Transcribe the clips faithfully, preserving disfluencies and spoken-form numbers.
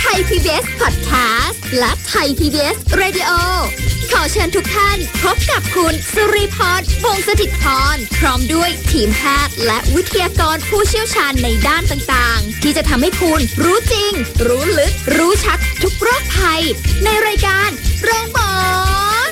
ย พี บี เอส Podcast และ Thai พี บี เอส Radio ขอเชิญทุกท่านพบกับคุณสุริพร วงศ์สถิตพรพร้อมด้วยทีมแพทย์และวิทยากรผู้เชี่ยวชาญในด้านต่างๆที่จะทำให้คุณรู้จริงรู้ลึกรู้ชัดทุกโรคภัยในรายการโรงพยาบาล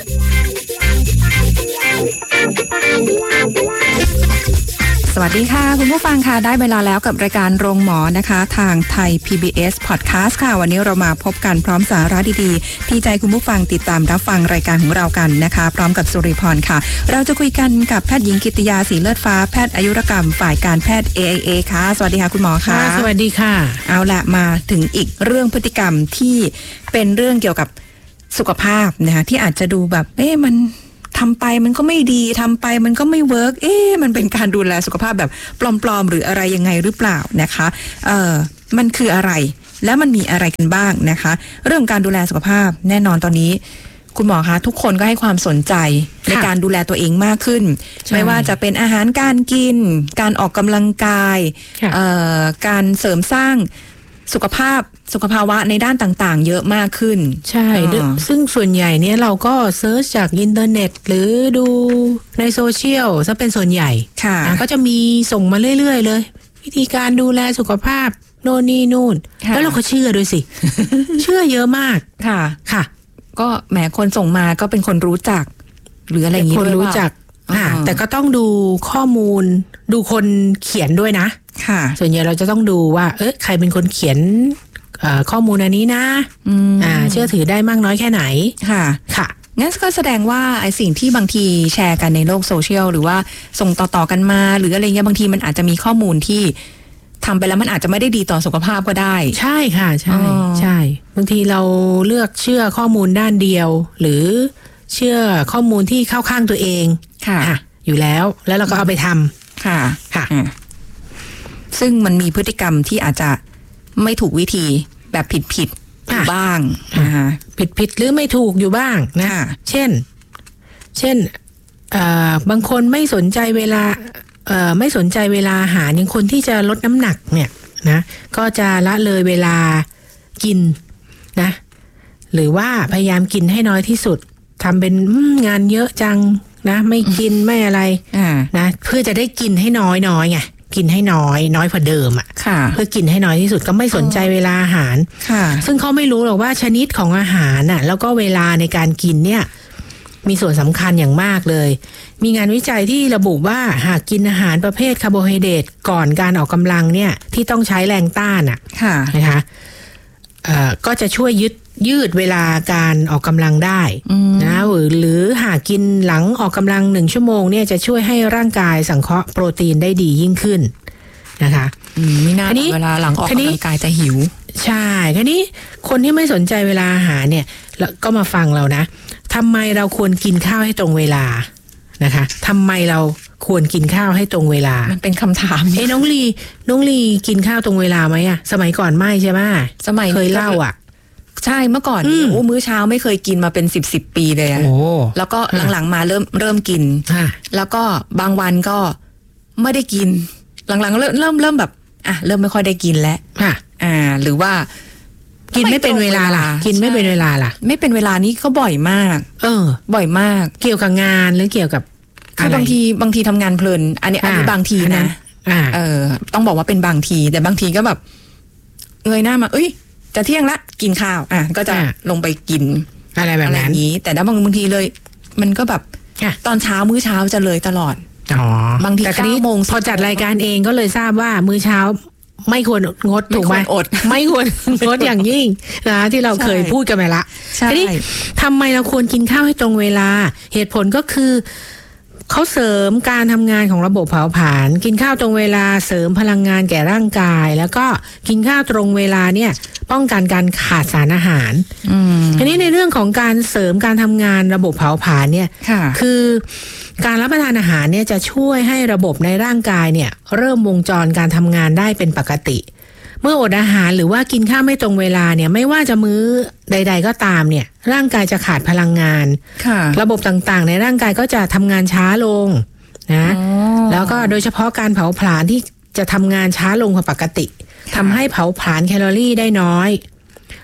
สวัสดีค่ะคุณผู้ฟังค่ะได้เวลาแล้วกับรายการโรงหมอนะคะทางไทย พี บี เอส Podcast ค่ะวันนี้เรามาพบกันพร้อมสาระดีๆที่ใจคุณผู้ฟังติดตามรับฟังรายการของเรากันนะคะพร้อมกับสุริพรค่ะเราจะคุยกันกับแพทย์หญิงกิตติยาสีเลือดฟ้าแพทย์อายุรกรรมฝ่ายการแพทย์ เอ ไอ เอ ค่ะสวัสดีค่ะคุณหมอค่ะสวัสดีค่ะเอาละมาถึงอีกเรื่องพฤติกรรมที่เป็นเรื่องเกี่ยวกับสุขภาพนะคะที่อาจจะดูแบบเอ๊ะมันทำไปมันก็ไม่ดีทำไปมันก็ไม่เวิร์กเอ๊ะมันเป็นการดูแลสุขภาพแบบปลอมๆหรืออะไรยังไงหรือเปล่านะคะเอ่อมันคืออะไรและมันมีอะไรกันบ้างนะคะเรื่องการดูแลสุขภาพแน่นอนตอนนี้คุณหมอคะทุกคนก็ให้ความสนใจในการดูแลตัวเองมากขึ้นไม่ว่าจะเป็นอาหารการกินการออกกำลังกายเอ่อการเสริมสร้างสุขภาพสุขภาวะในด้านต่างๆเยอะมากขึ้นใช่ซึ่งส่วนใหญ่เนี่ยเราก็เซิร์ชจากอินเทอร์เน็ตหรือดูในโซเชียลซะเป็นส่วนใหญ่ค่ะก็จะมีส่งมาเรื่อยๆเลยวิธีการดูแลสุขภาพโน่นนี่นู่นแล้วเราก็เชื่อด้วยสิ เชื่อเยอะมากค่ะค่ะก็แหมคนส่งมาก็เป็นคนรู้จักหรืออะไรอย่างนี้คนรู้จักค่ะแต่ก็ต้องดูข้อมูลดูคนเขียนด้วยนะค่ะส่วนใหญ่เราจะต้องดูว่าเอ๊ะใครเป็นคนเขียนข้อมูลอันนี้นะอ่าเชื่อถือได้มากน้อยแค่ไหนค่ะค่ะงั้นก็แสดงว่าไอ้สิ่งที่บางทีแชร์กันในโลกโซเชียลหรือว่าส่งต่อๆกันมาหรืออะไรเงี้ยบางทีมันอาจจะมีข้อมูลที่ทำไปแล้วมันอาจจะไม่ได้ดีต่อสุขภาพก็ได้ใช่ค่ะใช่ใช่บางทีเราเลือกเชื่อข้อมูลด้านเดียวหรือเชื่อข้อมูลที่เข้าข้างตัวเองค่ะอยู่แล้วแล้วเราก็เอาไปทำค่ะค่ะซึ่งมันมีพฤติกรรมที่อาจจะไม่ถูกวิธีแบบผิดผิดอยู่บ้างนะคะผิดผิดหรือไม่ถูกอยู่บ้างนะเช่นเช่นบางคนไม่สนใจเวลาไม่สนใจเวลาอาหารอย่างคนที่จะลดน้ำหนักเนี่ยนะก็จะละเลยเวลากินนะหรือว่าพยายามกินให้น้อยที่สุดทำเป็นงานเยอะจังนะไม่กินไม่อะไรนะเพื่อจะได้กินให้น้อยน้อยไงกินให้น้อยน้อยกว่าเดิมอ่ะเพื่อกินให้น้อยที่สุดก็ไม่สนใจเวลาอาหารซึ่งเขาไม่รู้หรอกว่าชนิดของอาหารน่ะแล้วก็เวลาในการกินเนี่ยมีส่วนสำคัญอย่างมากเลยมีงานวิจัยที่ระบุว่าหากกินอาหารประเภทคาร์โบไฮเดรตก่อนการออกกำลังเนี่ยที่ต้องใช้แรงต้านอ่ะนะคะก็จะช่วยยึดยืดเวลาการออกกำลังได้นะหรือหรือหากกินหลังออกกำลังหนึ่งชั่วโมงเนี่ยจะช่วยให้ร่างกายสังเคราะห์โปรตีนได้ดียิ่งขึ้นนะคะนี่น่าเวลาหลังออกกำลังกายจะหิวใช่ทีนี้คนที่ไม่สนใจเวลาอาหารเนี่ยก็มาฟังเรานะทำไมเราควรกินข้าวให้ตรงเวลานะคะทำไมเราควรกินข้าวให้ตรงเวลามันเป็นคำถามเอ้น้องลีน้องลีกินข้าวตรงเวลาไหมอะสมัยก่อนไม่ใช่ไหมสมัยเคยเล่าอะใช่เมื่อก่อนโอ้มื้อเช้าไม่เคยกินมาเป็นสิบสิบปีเลยอะแล้วก็หลังๆมาเริ่มเริ่มกินแล้วก็บางวันก็ไม่ได้กินหลังๆเริ่มเริ่มเริ่มแบบอ่ะเริ่มไม่ค่อยได้กินแล้วอ่าหรือว่ากินไม่เป็นเวลาล่ะกินไม่เป็นเวลาล่ะไม่เป็นเวลานี้ก็บ่อยมากเออบ่อยมากเกี่ยวกับงานหรือเกี่ยวกับคือบางทีบางทีทำงานเพลินอันนี้อันนี้บางทีนะเออต้องบอกว่าเป็นบางทีแต่บางทีก็แบบเงยหน้ามาเอ้ยจะเที่ยงละกินข้าวอ่ะก็จะลงไปกินอะไรแบบนี้แต่ถ้าบางบางทีเลยมันก็แบบตอนเช้ามื้อเช้าจะเลยตลอดอ๋อบางทีเก้าโมงพอจัดรายการเองก็เลยทราบว่ามื้อเช้าไม่ควรงดถูกไหมอดไม่ควรงดอย่างยิ่งนะที่เราเคยพูดกันไปละทีนี้ทำไมเราควรกินข้าวให้ตรงเวลาเหตุผลก็คือเขาเสริมการทำงานของระบบเผาผลาญกินข้าวตรงเวลาเสริมพลังงานแก่ร่างกายแล้วก็กินข้าวตรงเวลาเนี่ยป้องกันการขาดสารอาหารทีนี้ในเรื่องของการเสริมการทำงานระบบเผาผลาญเนี่ยคือการรับประทานอาหารเนี่ยจะช่วยให้ระบบในร่างกายเนี่ยเริ่มวงจรการทำงานได้เป็นปกติเมื่ออดอาหารหรือว่ากินข้าวไม่ตรงเวลาเนี่ยไม่ว่าจะมื้อใดๆก็ตามเนี่ยร่างกายจะขาดพลังงานระบบต่างๆในร่างกายก็จะทำงานช้าลงนะแล้วก็โดยเฉพาะการเผาผลาญที่จะทำงานช้าลงกว่าปกติทำให้เผาผลาญแคลอรี่ได้น้อย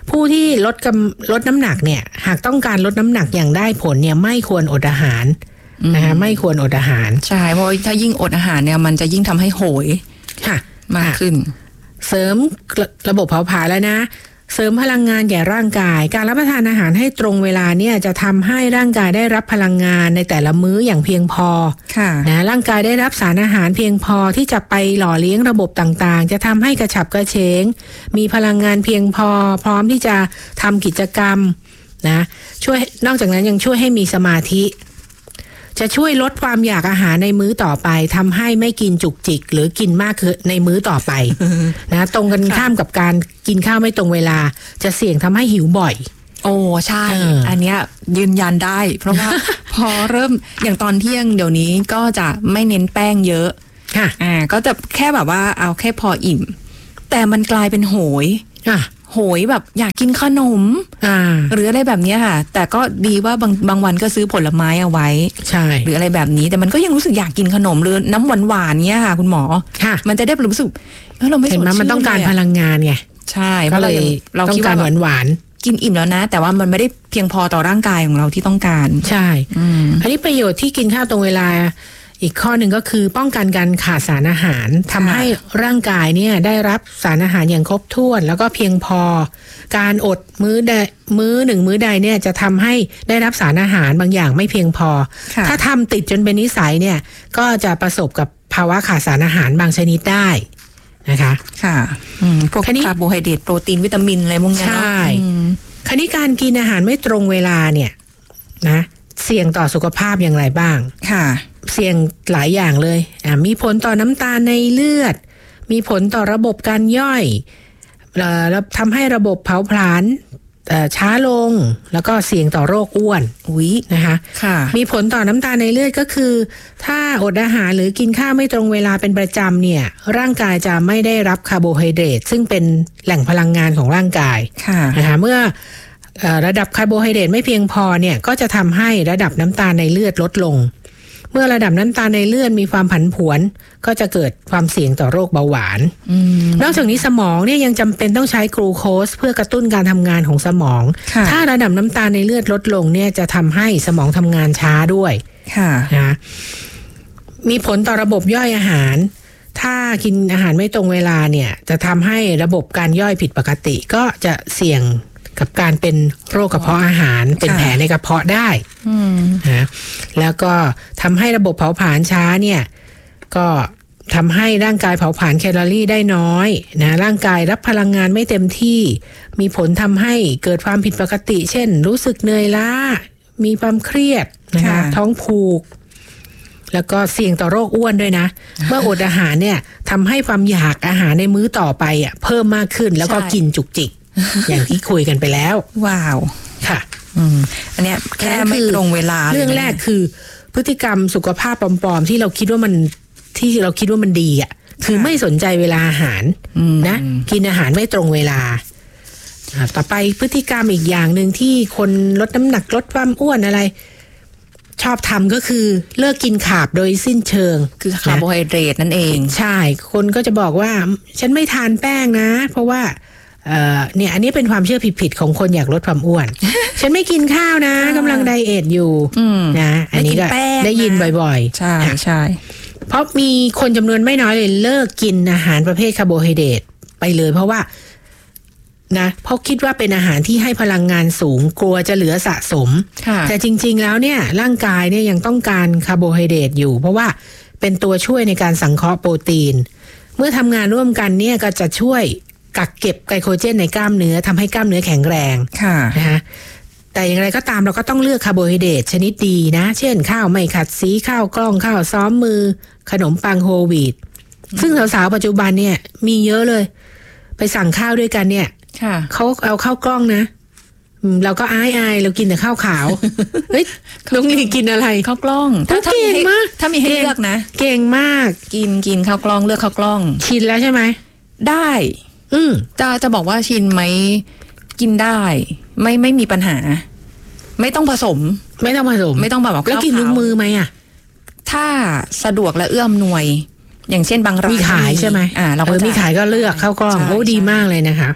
ผู้ที่ลดกำลดน้ำหนักเนี่ยหากต้องการลดน้ำหนักอย่างได้ผลเนี่ยไม่ควรอดอาหารนะคะไม่ควรอดอาหารใช่เพราะถ้ายิ่งอดอาหารเนี่ยมันจะยิ่งทำให้โหยค่ะมากขึ้นเสริมระบบเผาผลาญแล้วนะเสริมพลังงานแก่ร่างกายการรับประทานอาหารให้ตรงเวลาเนี่ยจะทำให้ร่างกายได้รับพลังงานในแต่ละมื้ออย่างเพียงพอนะร่างกายได้รับสารอาหารเพียงพอที่จะไปหล่อเลี้ยงระบบต่างๆจะทำให้กระฉับกระเฉงมีพลังงานเพียงพอพร้อมที่จะทำกิจกรรมนะช่วยนอกจากนั้นยังช่วยให้มีสมาธิจะช่วยลดความอยากอาหารในมื้อต่อไปทำให้ไม่กินจุกจิกหรือกินมากในมื้อต่อไป นะตรงกันข้ามกับการกินข้าวไม่ตรงเวลาจะเสี่ยงทำให้หิวบ่อยโอ้ใช่ อ, อันเนี้ยยืนยันได้เพราะว่า พอเริ่มอย่างตอนเที่ยงเดี๋ยวนี้ก็จะไม่เน้นแป้งเยอะค่ะอ่าก็จะแค่แบบว่าเอาแค่พออิ่มแต่มันกลายเป็นโหยอ่ะโหยแบบอยากกินขนมอ่าหรืออะไรแบบนี้ค่ะแต่ก็ดีว่าบางบางวันก็ซื้อผลไม้เอาไว้ใช่หรืออะไรแบบนี้แต่มันก็ยังรู้สึกอยากกินขนมหรือน้ำหวานหวานเนี้ยค่ะคุณหมอค่ะมันจะได้รู้สึกเออเราไม่สดชื่นมันต้องการพลังงานไงใช่ก็เลยเราต้องการหวานหวานกินอิ่มแล้วนะแต่ว่ามันไม่ได้เพียงพอต่อร่างกายของเราที่ต้องการใช่อันนี้ประโยชน์ที่กินข้าวตรงเวลาอีกข้อหนึ่งก็คือป้องกันการขาดสารอาหารทำให้ร่างกายเนี่ยได้รับสารอาหารอย่างครบถ้วนแล้วก็เพียงพอการอดมื้อใดมื้อหนึ่งมื้อใดเนี่ยจะทำให้ได้รับสารอาหารบางอย่างไม่เพียงพอถ้าทำติดจนเป็นนิสัยเนี่ยก็จะประสบกับภาวะขาดสารอาหารบางชนิดได้นะคะค่ะพวกคาร์โบไฮเดรตโปรตีนวิตามินอะไรพวกนี้ใช่คราวนี้การกินอาหารไม่ตรงเวลาเนี่ยนะเสี่ยงต่อสุขภาพอย่างไรบ้างค่ะเสี่ยงหลายอย่างเลยอ่ามีผลต่อน้ำตาลในเลือดมีผลต่อระบบการย่อยแล้วทำให้ระบบเผาผลาญช้าลงแล้วก็เสี่ยงต่อโรคอ้วนอุ๊ยนะคะค่ะมีผลต่อน้ำตาลในเลือดก็คือถ้าอดอาหารหรือกินข้าวไม่ตรงเวลาเป็นประจำเนี่ยร่างกายจะไม่ได้รับคาร์โบไฮเดรตซึ่งเป็นแหล่งพลังงานของร่างกายนะคะเมื่อระดับคาร์โบไฮเดรตไม่เพียงพอเนี่ยก็จะทำให้ระดับน้ำตาลในเลือดลดลงเมื่อระดับน้ำตาลในเลือดมีความผันผวนก็จะเกิดความเสี่ยงต่อโรคเบาหวานนอกจากนี้สมองเนี่ยยังจำเป็นต้องใช้กลูโคสเพื่อกระตุ้นการทำงานของสมองถ้าระดับน้ำตาลในเลือดลดลงเนี่ยจะทำให้สมองทำงานช้าด้วยนะมีผลต่อระบบย่อยอาหารถ้ากินอาหารไม่ตรงเวลาเนี่ยจะทำให้ระบบการย่อยผิดปกติก็จะเสี่ยงกับการเป็นโรคกระเพาะอาหารเป็นแผลในกระเพาะได้นะแล้วก็ทำให้ระบบเผาผลาญช้าเนี่ยก็ทำให้ร่างกายเผาผลาญแคลอรี่ได้น้อยนะร่างกายรับพลังงานไม่เต็มที่มีผลทำให้เกิดความผิดปกติเช่นรู้สึกเหนื่อยล้ามีความเครียดนะคะท้องผูกแล้วก็เสี่ยงต่อโรคอ้วนด้วยนะเมื่ออดอาหารเนี่ยทำให้ความอยากอาหารในมื้อต่อไปอ่ะเพิ่มมากขึ้นแล้วก็กินจุกจิกอย่างที่คุยกันไปแล้วว้าวค่ะอืมอันเนี้ยแค่ไม่ตรงเวลาเรื่องแรกคือพฤติกรรมสุขภาพปลอมๆที่เราคิดว่ามันที่เราคิดว่ามันดีอ่ะคือไม่สนใจเวลาอาหารนะกินอาหารไม่ตรงเวลาต่อไปพฤติกรรมอีกอย่างหนึ่งที่คนลดน้ำหนักลดความอ้วนอะไรชอบทำก็คือเลิกกินขาบโดยสิ้นเชิงคือคาร์โบไฮเดรตนั่นเองใช่คนก็จะบอกว่าฉันไม่ทานแป้งนะเพราะว่าเอ่อเนี่ยอันนี้เป็นความเชื่อผิดๆของคนอยากลดความอ้วน ฉันไม่กินข้าวนะกำลังไดเอทอยู่นะอันนี้ก็ได้ยินบ่อยๆใช่ใช่เพราะมีคนจำนวนไม่น้อยเลยเลิกกินอาหารประเภทคาร์โบไฮเดรตไปเลยเพราะว่านะเพราะคิดว่าเป็นอาหารที่ให้พลังงานสูงกลัวจะเหลือสะสมแต่จริงๆแล้วเนี่ยร่างกายเนี่ยยังต้องการคาร์โบไฮเดรตอยู่เพราะว่าเป็นตัวช่วยในการสังเคราะห์โปรตีนเมื่อทำงานร่วมกันเนี่ยก็จะช่วยกักเก็บไกลโคเจนในกล้ามเนื้อทำให้กล้ามเนื้อแข็งแรงนะคะแต่อย่างไรก็ตามเราก็ต้องเลือกคาร์โบไฮเดรตชนิดดีนะเช่นข้าวไม่ขัดสีข้าวกล้องข้าวซ้อมมือขนมปังโฮลวีตซึ่งสาวๆปัจจุบันเนี่ยมีเยอะเลยไปสั่งข้าวด้วยกันเนี่ยเขาเอาข้าวกล้องนะเราก็อายอายเรากินแต่ข้าวขาวเฮ้ยน้องลีกินอะไรข้าวกล้องถ้าเก่งมากถ้ามีให้เลือกนะเก่งมากกินกินข้าวกล้องเลือกข้าวกล้องชินแล้วใช่ไหมได้อืมจะจะบอกว่าชินไหมกินได้ไม่ไม่มีปัญหาไม่ต้องผสมไม่ต้องผสมไม่ต้องแบบแล้วกินทุกมือไหมอ่ะถ้าสะดวกและเอื้อมหน่วยอย่างเช่นบางร้านมีขายใช่ไหมอ่าเราก็มีขายก็เลือกข้าวกล้องโอ้ดีมากเลยนะคะ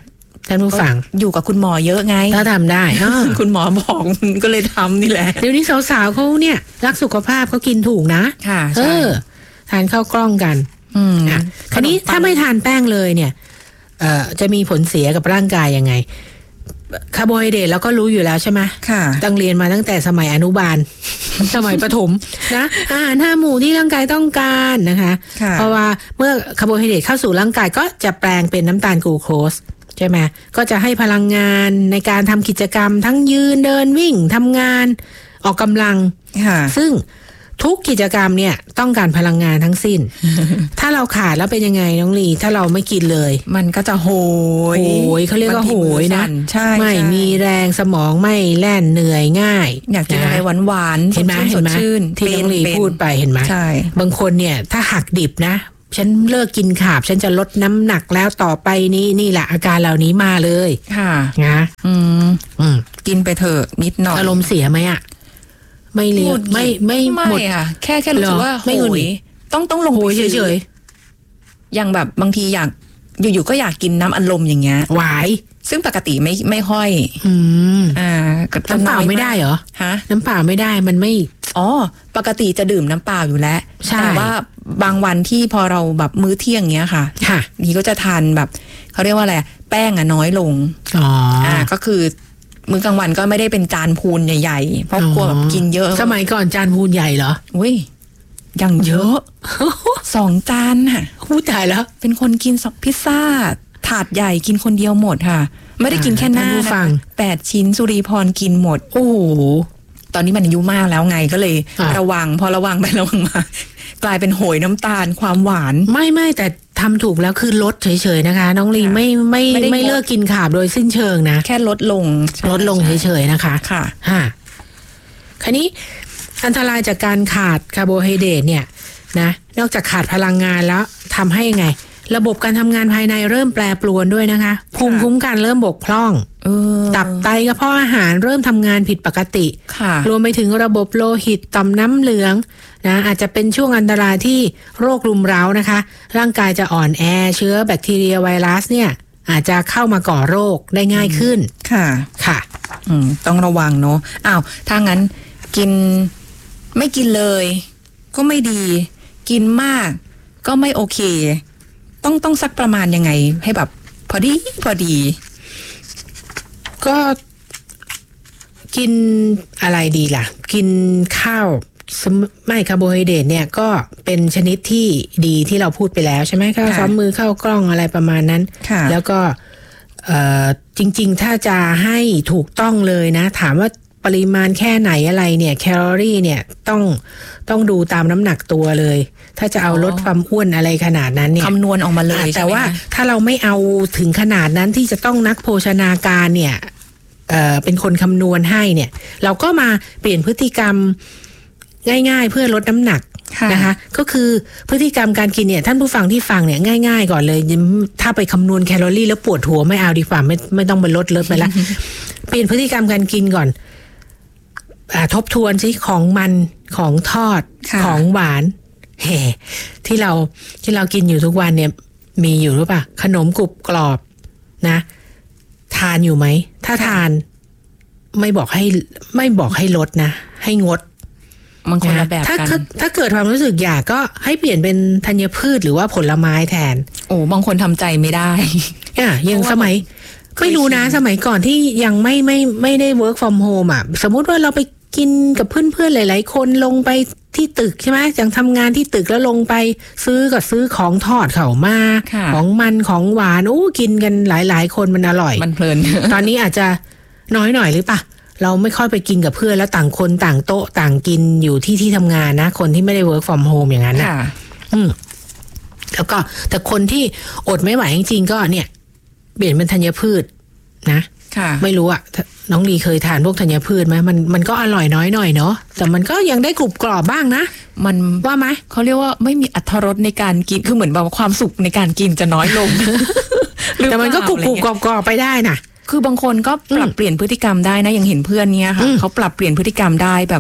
ท่านผู้ฟังอยู่กับคุณหมอเยอะไงถ้าทำได้คุณหมอบอกก็เลยทำนี่แหละเดี๋ยวนี้สาวๆเขาเนี่ยรักสุขภาพเขากินถูกนะค่ะเออทานข้าวกล้องกันอืมคราวนี้ถ้าไม่ทานแป้งเลยเนี่ยเอ่อจะมีผลเสียกับร่างกายยังไงคาร์โบไฮเดรตเราก็รู้อยู่แล้วใช่ไหมค่ะตั้งเรียนมาตั้งแต่สมัยอนุบาล สมัยประถมนะอาหารห้าหมู่ที่ร่างกายต้องการนะคะเพราะว่าเมื่อคาร์โบไฮเดรตเข้าสู่ร่างกายก็จะแปลงเป็นน้ำตาลกลูโคสใช่ไหมก็จะให้พลังงานในการทำกิจกรรมทั้งยืนเดินวิ่งทำงานออกกำลังซึ่งทุกกิจกรรมเนี่ยต้องการพลังงานทั้งสิ้น ถ้าเราขาดแล้วเป็นยังไงน้องลีถ้าเราไม่กินเลยมันก็จะโหยโหยเขาเรียกว่าโหยนะใช่ไม่มีแรงสมองไม่แล่นเหนื่อยง่ายอยากกินอะไรหวานหวานเห็นไหมเห็นไหมที่น้องลีพูดไปเห็นไหมบางคนเนี่ยถ้าหักดิบนะฉันเลิกกินขาบฉันจะลดน้ำหนักแล้วต่อไปนี้นี่แหละอาการเหล่านี้มาเลยค่ะนะอืมอืมกินไปเถอะนิดหน่อยอารมณ์เสียไหมอ่ะไม่เลี้ยงไม่ไม่หมดค่ะแค่แค่รู้สึกว่าโหยต้องต้องลงไปเฉยๆอย่างแบบบางทีอยากอยู่ๆก็อยากกินน้ำอัดลมอย่างเงี้ยหวายซึ่งปกติไม่ไม่ค่อยอืมอ่าน้ำเปล่าไม่ได้เหรอฮะน้ำเปล่าไม่ได้มันไม่อ๋อปกติจะดื่มน้ำเปล่าอยู่แล้วแต่ว่าบางวันที่พอเราแบบมื้อเที่ยงเงี้ยค่ะค่ะนี่ก็จะทานแบบเขาเรียกว่าอะไรแป้งอะน้อยลงอ๋ออ่าก็คือมื้อกลางวันก็ไม่ได้เป็นจานพูนใหญ่ๆเพราะกลัวแบบกินเยอะสมัยก่อนจานพูนใหญ่เหรออุ้ยยังเยอะสองจานค่ะอู้ตายแล้วเป็นคนกินสองพิซซ่าถาดใหญ่กินคนเดียวหมดค่ะไม่ได้กินแค่หน้านะแปดชิ้นสุรีพรกินหมดโอ้โหตอนนี้มันอายุมากแล้วไงก็เลยระวังพอระวังไประวังมากลายเป็นโหยน้ำตาลความหวานไม่ไม่แต่ทำถูกแล้วคือลดเฉยๆนะคะน้องลีไม่ไม่ไม่เลิกกินขาบโดยสิ้นเชิงนะแค่ลดลงลดลงเฉยๆนะคะค่ะฮะคราวนี้อันตรายจากการขาดคาร์โบไฮเดรตเนี่ยนะนอกจากขาดพลังงานแล้วทำให้ไงระบบการทำงานภายในเริ่มแปรปรวนด้วยนะคะภูมิคุ้มกันเริ่มบกพร่องตับไตกระเพาะอาหารเริ่มทำงานผิดปกติรวมไปถึงระบบโลหิตต่อมน้ำเหลืองนะอาจจะเป็นช่วงอันตรายที่โรครุมเร้านะคะร่างกายจะอ่อนแอเชื้อแบคทีเรียไวรัสเนี่ยอาจจะเข้ามาก่อโรคได้ง่ายขึ้นค่ะค่ะอืมต้องระวังเนาะอ้าวถ้างั้นกินไม่กินเลยก็ไม่ดีกินมากก็ไม่โอเคต้องต้องสักประมาณยังไงให้แบบพอดีพอดีก็กินอะไรดีล่ะกินข้าวไม่คาร์โบไฮเดรตเนี่ยก็เป็นชนิดที่ดีที่เราพูดไปแล้วใช่ไหมข้าวซ้อมมือข้าวกล้องอะไรประมาณนั้นแล้วก็จริงๆถ้าจะให้ถูกต้องเลยนะถามว่าปริมาณแค่ไหนอะไรเนี่ยแคลอรี่เนี่ยต้องต้องดูตามน้ำหนักตัวเลยถ้าจะเอาลดความอ้วนอะไรขนาดนั้นเนี่ยคำนวณออกมาเลยแต่ว่าถ้าเราไม่เอาถึงขนาดนั้นที่จะต้องนักโภชนาการเนี่ยเอ่อเป็นคนคำนวณให้เนี่ยเราก็มาเปลี่ยนพฤติกรรมง่ายๆเพื่อลดน้ำหนักนะคะก็คือพฤติกรรมการกินเนี่ยท่านผู้ฟังที่ฟังเนี่ยง่ายๆก่อนเลยถ้าไปคำนวณแคลอรี่แล้วปวดหัวไม่เอาดีกว่าไม่ไม่ต้องไปลดลดไปละเปลี่ยนพฤติกรรมการกินก่อนทบทวนสิของมันของทอดของหวานแห่ที่เราที่เรากินอยู่ทุกวันเนี่ยมีอยู่หรือเปล่าขนมกรุบกรอบนะทานอยู่ไหมถ้าทานไม่บอกให้ไม่บอกให้ลดนะให้งดบางคนละแบบกันถ้าถ้าเกิดความรู้สึกอยากก็ให้เปลี่ยนเป็นธัญพืชหรือว่าผลไม้แทนโอ้บางคนทำใจไม่ได้อ่ะยังสมัยไม่รู้นะสมัยก่อนที่ยังไม่ไม่ไม่ได้ work from home อ่ะสมมุติว่าเราไปกินกับเพื่อนๆหลายๆคนลงไปที่ตึกใช่ไหมอย่างทำงานที่ตึกแล้วลงไปซื้อก็ซื้อของทอดเข้ามาของมันของหวานโอ้กินกันหลายๆคนมันอร่อยมันเพลินตอนนี้อาจจะน้อยหน่อยหรือปะเราไม่ค่อยไปกินกับเพื่อนแล้วต่างคนต่างโต๊ะต่างกินอยู่ที่ที่ทำงานนะคนที่ไม่ได้ work from home อย่างนั้นนะอืมแล้วก็แต่คนที่อดไม่ไหวจริงๆก็เนี่ยเปลี่ยนเป็นธัญพืชนะไม่รู้อ่ะน้องลีเคยทานพวกธัญพืชไหมมันมันก็อร่อยน้อยหน่อยเนาะแต่มันก็ยังได้กรุบกรอบบ้างนะมันว่าไหมเขาเรียกว่าไม่มีอรรถรสในการกินคือเหมือนแบบความสุขในการกินจะน้อยลงแต่มันก็กรุบกรุบกรอบกรอบไปได้น่ะคือบางคนก็ปรับเปลี่ยนพฤติกรรมได้นะอย่างเห็นเพื่อนเนี้ยค่ะเขาปรับเปลี่ยนพฤติกรรมได้แบบ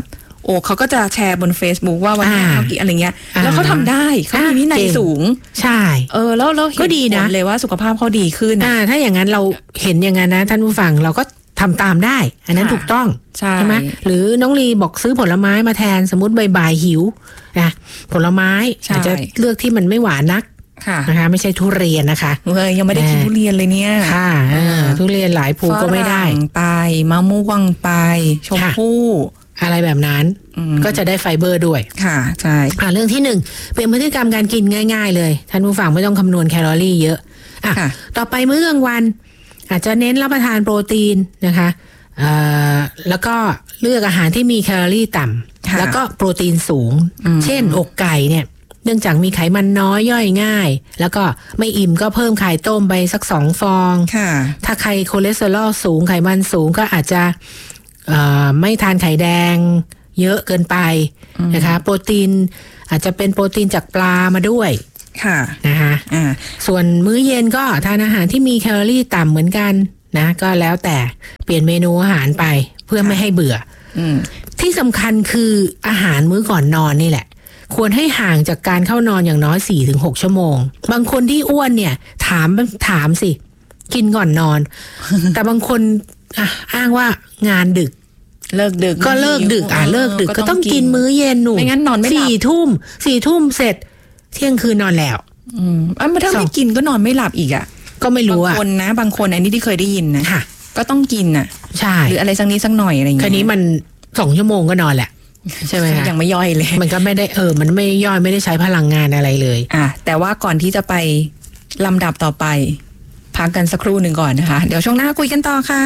โอ้เขาก็จะแชร์บน Facebook ว่าวันนี้เขากี่อะไรเงี้ยแล้วเขาทำได้เขามีวินัยสูงใช่เออแล้วเราก็ดีนะเลยว่าสุขภาพเขาดีขึ้นอ่าถ้าอย่างนั้นเราเห็นอย่างนั้นนะท่านผู้ฟังเราก็ทำตามได้อันนั้นถูกต้องใช่ไหมหรือน้องลีบอกซื้อผลไม้มาแทนสมมติบ่ายๆหิวนะผลไม้อาจจะเลือกที่มันไม่หวานนักนะคะไม่ใช่ทุเรียนนะคะเฮ้ยยังไม่ได้กินทุเรียนเลยเนี่ยค่ะทุเรียนหลายภูก็ไม่ได้ไปมะม่วงไปชมพู่อะไรแบบนั้นก็จะได้ไฟเบอร์ด้วยค่ะใช่เรื่องที่หนึ่งเป็นพฤติกรรมการกินง่ายๆเลยท่านผู้ฟังไม่ต้องคำนวณแคลอรี่เยอะอ่ะต่อไปมื้อกลางวันอาจจะเน้นรับประทานโปรตีนนะคะแล้วก็เลือกอาหารที่มีแคลอรี่ต่ำแล้วก็โปรตีนสูงเช่นอกไก่เนี่ยเนื่องจากมีไขมันน้อยย่อยง่ายแล้วก็ไม่อิ่มก็เพิ่มไข่ต้มไปสักสองฟองถ้าใครคอเลสเตอรอลสูงไขมันสูงก็อาจจะไม่ทานไข่แดงเยอะเกินไปนะคะโปรตีนอาจจะเป็นโปรตีนจากปลามาด้วยค่ะนะคะอ่าส่วนมื้อเย็นก็ทานอาหารที่มีแคลอรี่ต่ำเหมือนกันนะก็แล้วแต่เปลี่ยนเมนูอาหารไปเพื่อไม่ให้เบื่อที่สำคัญคืออาหารมื้อก่อนนอนนี่แหละควรให้ห่างจากการเข้านอนอย่างน้อย สี่ถึงหก ชั่วโมงบางคนที่อ้วนเนี่ยถามถามสิกินก่อนนอน แต่บางคนอ่ะอ้างว่างานดึกเลิกดึกก็เลิกดึกอ่ะเลิกดึกก็ต้องกินมื้อเย็นหนูไม่งั้นนอนไม่หลับสี่ทุ่มสี่ทุ่มเสร็จเที่ยงคืนนอนแล้วอืมอ่ะถ้าไม่กินก็นอนไม่หลับอีกอ่ะก็ไม่รู้อ่ะบางคนนะบางคนอันนี้ที่เคยได้ยินนะค่ะก็ต้องกินอ่ะใช่หรืออะไรสักนิดสักหน่อยอะไรอย่างเงี้ยคืนนี้มันสองชั่วโมงก็นอนแหละใช่ไหมคะยังไม่ย่อยเลยมันก็ไม่ได้เออมันไม่ย่อยไม่ได้ใช้พลังงานอะไรเลยอ่ะแต่ว่าก่อนที่จะไปลำดับต่อไปพักกันสักครู่หนึ่งก่อนนะคะเดี๋ยวช่วงหน้าคุยกันต่อค่ะ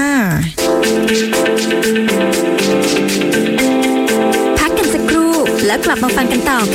พักกันสักครู่แล้วกลับมาฟังกันต่อ